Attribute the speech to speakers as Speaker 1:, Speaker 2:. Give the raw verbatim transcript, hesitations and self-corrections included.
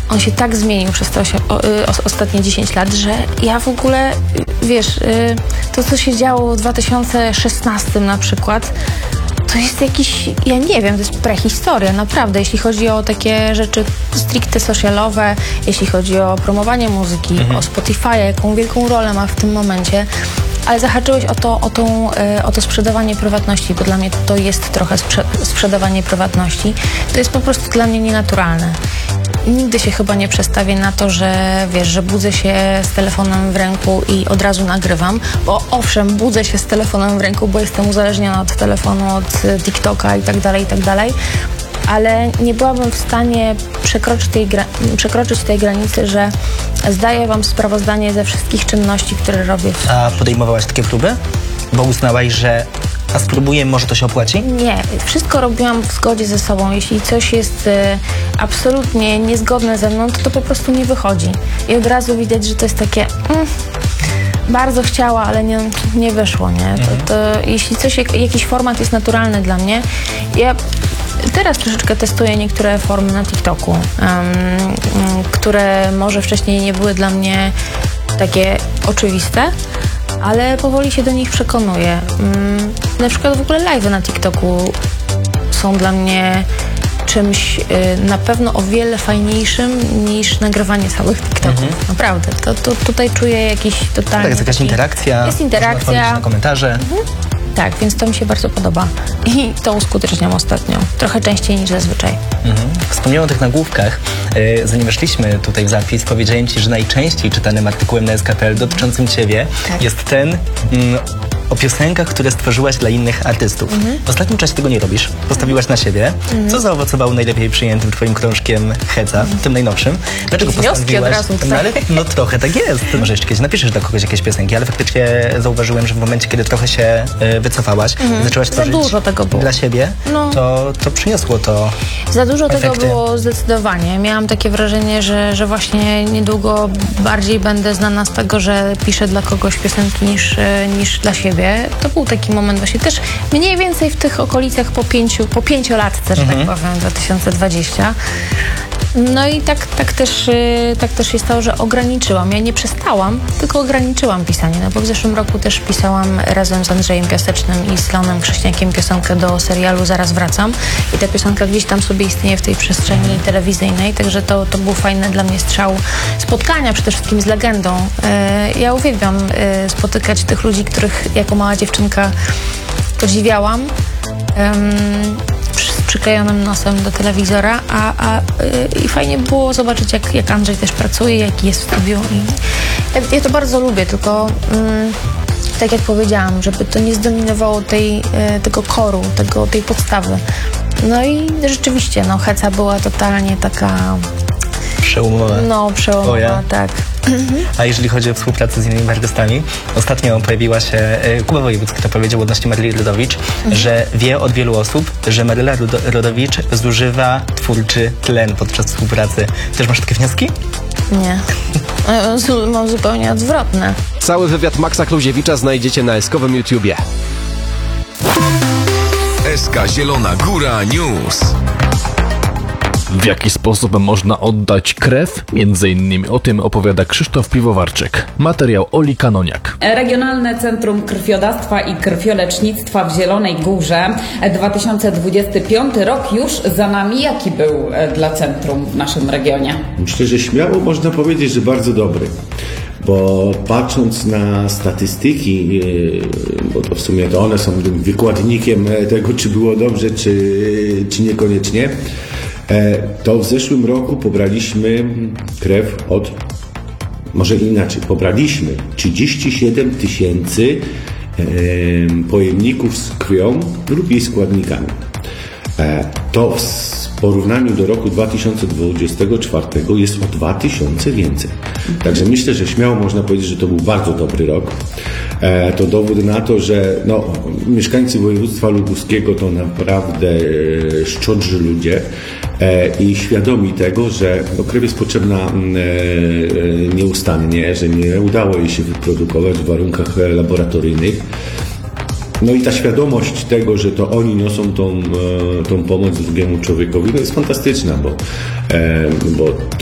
Speaker 1: on się tak zmienił przez te osie- o, y, os- ostatnie dziesięć lat, że ja w ogóle, y, wiesz, y, to co się działo w dwa tysiące szesnastym na przykład, to jest jakiś, ja nie wiem, to jest prehistoria, naprawdę, jeśli chodzi o takie rzeczy stricte socialowe, jeśli chodzi o promowanie muzyki, mhm. o Spotify, jaką wielką rolę ma w tym momencie. Ale zahaczyłeś o to, o, tą, o to sprzedawanie prywatności, bo dla mnie to jest trochę sprze- sprzedawanie prywatności. To jest po prostu dla mnie nienaturalne. Nigdy się chyba nie przestawię na to, że wiesz, że budzę się z telefonem w ręku i od razu nagrywam, bo owszem, budzę się z telefonem w ręku, bo jestem uzależniona od telefonu, od TikToka i tak dalej, i tak dalej. Ale nie byłabym w stanie przekroczyć tej, gra- przekroczyć tej granicy, że zdaję wam sprawozdanie ze wszystkich czynności, które robię. W...
Speaker 2: A podejmowałaś takie próby? Bo uznałaś, że a spróbuję, może to się opłaci?
Speaker 1: Nie, wszystko robiłam w zgodzie ze sobą. Jeśli coś jest e, absolutnie niezgodne ze mną, to to po prostu nie wychodzi. I od razu widać, że to jest takie... Mm, bardzo chciała, ale nie, nie wyszło, nie? To, to, jeśli coś, jakiś format jest naturalny dla mnie, ja teraz troszeczkę testuję niektóre formy na TikToku, um, które może wcześniej nie były dla mnie takie oczywiste, ale powoli się do nich przekonuję. Um, na przykład w ogóle live'y na TikToku są dla mnie czymś y, na pewno o wiele fajniejszym niż nagrywanie całych TikToków. Mhm. Naprawdę. To, to tutaj czuję jakiś totalnie...
Speaker 2: Tak, jest jakaś
Speaker 1: taki...
Speaker 2: interakcja.
Speaker 1: Jest interakcja.
Speaker 2: Na komentarze.
Speaker 1: Mhm. Tak, więc to mi się bardzo podoba. I to uskuteczniam ostatnio. Trochę częściej niż zazwyczaj.
Speaker 2: Mhm. Wspomniałem o tych nagłówkach. Yy, zanim weszliśmy tutaj w zapis, powiedziałem ci, że najczęściej czytanym artykułem na S K P L dotyczącym ciebie tak. jest ten... Mm, o piosenkach, które stworzyłaś dla innych artystów. Mhm. W ostatnim czasie tego nie robisz. Postawiłaś na siebie. Mhm. Co zaowocowało najlepiej przyjętym twoim krążkiem Heca, mhm. tym najnowszym? Dlaczego postanowiłaś?
Speaker 1: Od razu,
Speaker 2: no, ale, no trochę tak jest. Ty może jeszcze kiedyś napiszesz dla kogoś jakieś piosenki, ale faktycznie zauważyłem, że w momencie, kiedy trochę się y, wycofałaś, mhm. zaczęłaś tworzyć
Speaker 1: za dużo tego było.
Speaker 2: dla siebie, no. to, to przyniosło to
Speaker 1: Za dużo
Speaker 2: efekty.
Speaker 1: Tego było zdecydowanie. Miałam takie wrażenie, że, że właśnie niedługo bardziej będę znana z tego, że piszę dla kogoś piosenki niż, niż dla siebie. To był taki moment właśnie też mniej więcej w tych okolicach po pięciu, po pięciolatce, że mhm. tak powiem, dwa tysiące dwudziestym. No i tak, tak, też, tak też się stało, że ograniczyłam. Ja nie przestałam, tylko ograniczyłam pisanie, no bo w zeszłym roku też pisałam razem z Andrzejem Piasecznym i z Leonem Krześniakiem piosenkę do serialu Zaraz wracam i ta piosenka gdzieś tam sobie istnieje w tej przestrzeni mhm. telewizyjnej, także to, to był fajny dla mnie strzał spotkania przede wszystkim z legendą. Ja uwielbiam spotykać tych ludzi, których jako mała dziewczynka podziwiałam. Z przyklejonym nosem do telewizora, a, a yy, i fajnie było zobaczyć, jak, jak Andrzej też pracuje, jaki jest w studiu. I ja, ja to bardzo lubię, tylko yy, tak jak powiedziałam, żeby to nie zdominowało tej, yy, tego koru, tego, tej podstawy. No i rzeczywiście, no Heca była totalnie taka...
Speaker 2: Przełomowa.
Speaker 1: No, przełomowa, ja? tak.
Speaker 2: A jeżeli chodzi o współpracę z innymi artystami, ostatnio pojawiła się e, Kuba Wojewódzki, to powiedział odnośnie Maryli Rodowicz, mhm. że wie od wielu osób, że Maryla Rudo- Rodowicz zużywa twórczy tlen podczas współpracy. Też masz takie wnioski?
Speaker 1: Nie. Mam zupełnie odwrotne.
Speaker 3: Cały wywiad Maxa Kluziewicza znajdziecie na eskowym YouTubie.
Speaker 4: S K Zielona Góra News.
Speaker 5: W jaki sposób można oddać krew? Między innymi o tym opowiada Krzysztof Piwowarczyk. Materiał Oli Kanoniak.
Speaker 6: Regionalne Centrum Krwiodawstwa i Krwiolecznictwa w Zielonej Górze. dwa tysiące dwudziesty piąty rok już za nami. Jaki był dla centrum w naszym regionie?
Speaker 7: Myślę, że śmiało można powiedzieć, że bardzo dobry. Bo patrząc na statystyki, bo to w sumie to one są wykładnikiem tego, czy było dobrze, czy, czy niekoniecznie, to w zeszłym roku pobraliśmy krew od, może inaczej, pobraliśmy trzydzieści siedem tysięcy pojemników z krwią lub jej składnikami. To w porównaniu do roku dwa tysiące dwudziestego czwartego jest o dwa tysiące więcej. Także myślę, że śmiało można powiedzieć, że to był bardzo dobry rok. To dowód na to, że no, mieszkańcy województwa lubuskiego to naprawdę szczodrzy ludzie i świadomi tego, że no, krew jest potrzebna nieustannie, że nie udało jej się wyprodukować w warunkach laboratoryjnych. No i ta świadomość tego, że to oni niosą tą, tą pomoc drugiemu człowiekowi, to jest fantastyczna, bo, bo